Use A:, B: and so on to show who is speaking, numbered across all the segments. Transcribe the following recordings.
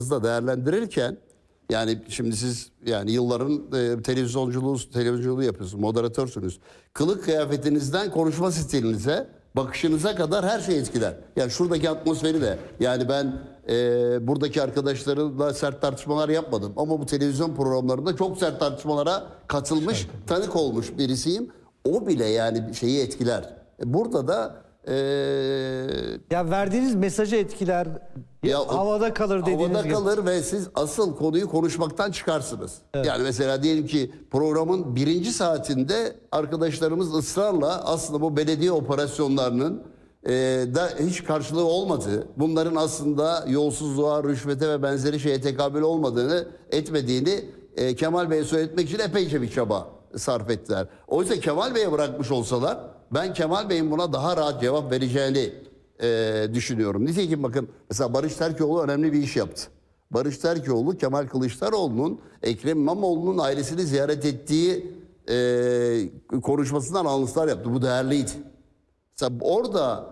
A: da değerlendirirken, yani şimdi siz yani yılların televizyoncuğu yapıyorsunuz, moderatörsünüz. Kılık kıyafetinizden konuşma stilinize, bakışınıza kadar her şey etkiler. Yani şuradaki atmosferi de, yani ben buradaki arkadaşlarımla sert tartışmalar yapmadım. Ama bu televizyon programlarında çok sert tartışmalara katılmış, tanık olmuş birisiyim. O bile yani şeyi etkiler. Burada da
B: Ya verdiğiniz mesajı etkiler, havada kalır dediğiniz
A: havada
B: gibi.
A: kalır ve siz asıl konuyu konuşmaktan çıkarsınız. Evet. Yani mesela diyelim ki programın 1. saatinde arkadaşlarımız ısrarla aslında bu belediye operasyonlarının da hiç karşılığı olmadığı, bunların aslında yolsuzluğa, rüşvete ve benzeri şeye tekabül etmediğini Kemal Bey'e söyletmek için epeyce bir çaba sarf ettiler. Oysa Kemal Bey'e bırakmış olsalar, ben Kemal Bey'in buna daha rahat cevap vereceğini düşünüyorum. Nitekim bakın, mesela Barış Terkoğlu önemli bir iş yaptı. Barış Terkoğlu, Kemal Kılıçdaroğlu'nun Ekrem İmamoğlu'nun ailesini ziyaret ettiği konuşmasından alıntılar yaptı. Bu değerliydi. Mesela orada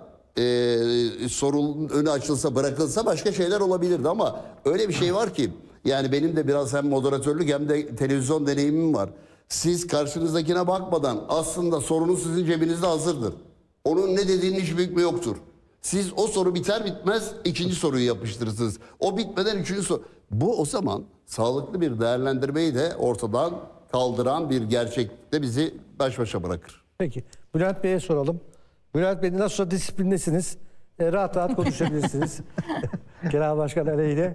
A: sorunun önü açılsa, bırakılsa başka şeyler olabilirdi ama öyle bir şey var ki, yani benim de biraz hem moderatörlük hem de televizyon deneyimim var. Siz karşınızdakine bakmadan aslında sorunuz sizin cebinizde hazırdır. Onun ne dediğinin hiçbir hükmü yoktur. Siz o soru biter bitmez ikinci soruyu yapıştırırsınız. O bitmeden üçüncü soru. Bu o zaman sağlıklı bir değerlendirmeyi de ortadan kaldıran bir gerçeklikte bizi baş başa bırakır.
B: Peki, Bülent Bey'e soralım. Bülent Bey, nasılsa disiplinlisiniz. Rahat rahat konuşabilirsiniz. Genel Başkan aleyhine.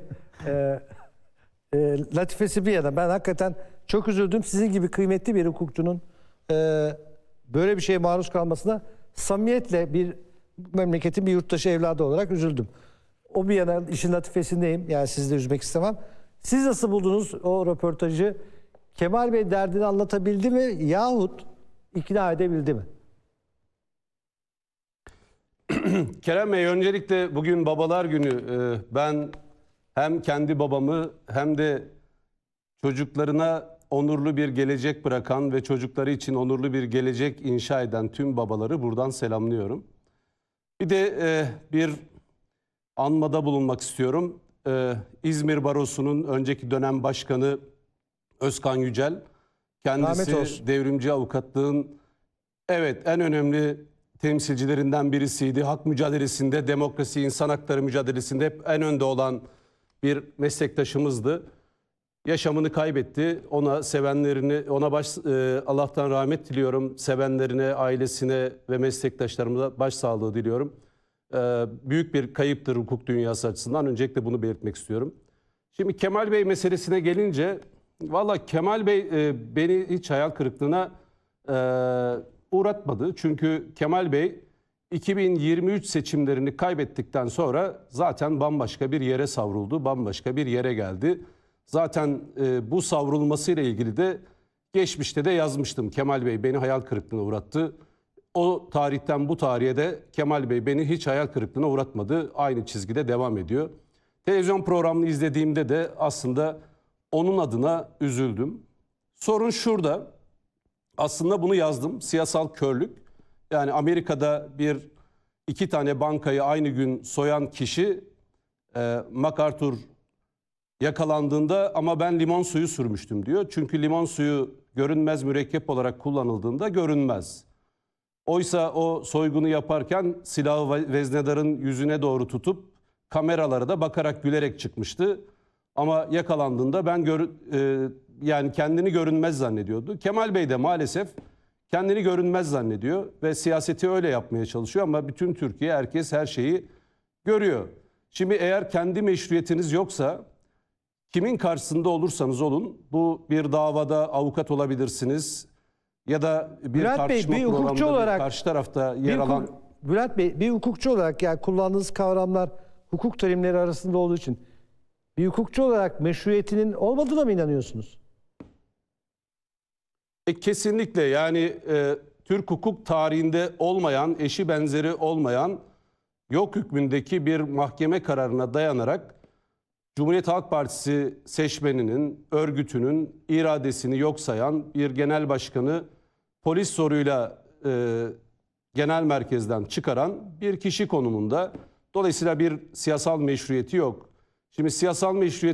B: Latifesi bir yana, ben hakikaten çok üzüldüm. Sizin gibi kıymetli bir hukukçunun böyle bir şeye maruz kalmasına samimiyetle bir memleketin bir yurttaşı evladı olarak üzüldüm. O bir yana işin latifesindeyim. Yani sizi de üzmek istemem. Siz nasıl buldunuz o röportajı? Kemal Bey derdini anlatabildi mi yahut ikna edebildi mi?
C: Kerem Bey, öncelikle bugün Babalar Günü. Ben hem kendi babamı hem de çocuklarına onurlu bir gelecek bırakan ve çocukları için onurlu bir gelecek inşa eden tüm babaları buradan selamlıyorum. Bir de bir anmada bulunmak istiyorum. İzmir Barosu'nun önceki dönem başkanı Özkan Yücel. Kendisi devrimci avukatlığın en önemli temsilcilerinden birisiydi. Hak mücadelesinde, demokrasi, insan hakları mücadelesinde hep en önde olan bir meslektaşımızdı. Yaşamını kaybetti. Ona sevenlerini, Allah'tan rahmet diliyorum. Sevenlerine, ailesine ve meslektaşlarımıza başsağlığı diliyorum. Büyük bir kayıptır hukuk dünyası açısından. Öncelikle bunu belirtmek istiyorum. Şimdi Kemal Bey meselesine gelince, valla Kemal Bey beni hiç hayal kırıklığına uğratmadı. Çünkü Kemal Bey 2023 seçimlerini kaybettikten sonra zaten bambaşka bir yere savruldu, bambaşka bir yere geldi. Zaten bu savrulmasıyla ilgili de geçmişte de yazmıştım. Kemal Bey beni hayal kırıklığına uğrattı. O tarihten bu tarihe de Kemal Bey beni hiç hayal kırıklığına uğratmadı. Aynı çizgide devam ediyor. Televizyon programını izlediğimde de aslında onun adına üzüldüm. Sorun şurada. Aslında bunu yazdım. Siyasal körlük. Yani Amerika'da iki tane bankayı aynı gün soyan kişi MacArthur yakalandığında ama ben limon suyu sürmüştüm diyor. Çünkü limon suyu görünmez mürekkep olarak kullanıldığında görünmez. Oysa o soygunu yaparken silahı veznedarın yüzüne doğru tutup kameralara da bakarak gülerek çıkmıştı. Ama yakalandığında yani kendini görünmez zannediyordu. Kemal Bey de maalesef kendini görünmez zannediyor ve siyaseti öyle yapmaya çalışıyor ama bütün Türkiye, herkes her şeyi görüyor. Şimdi eğer kendi meşruiyetiniz yoksa kimin karşısında olursanız olun, bu bir davada avukat olabilirsiniz ya da bir
B: Bülent
C: tartışma
B: Bey, bir hukukçu
C: programında
B: olarak
C: karşı tarafta yer alan...
B: Bülent Bey, bir hukukçu olarak, yani kullandığınız kavramlar hukuk terimleri arasında olduğu için bir hukukçu olarak meşruiyetinin olmadığına mı inanıyorsunuz?
C: Kesinlikle, yani Türk hukuk tarihinde olmayan, eşi benzeri olmayan, yok hükmündeki bir mahkeme kararına dayanarak Cumhuriyet Halk Partisi seçmeninin, örgütünün iradesini yok sayan bir genel başkanı polis zoruyla genel merkezden çıkaran bir kişi konumunda. Dolayısıyla bir siyasal meşruiyeti yok. Şimdi siyasal meşruiyet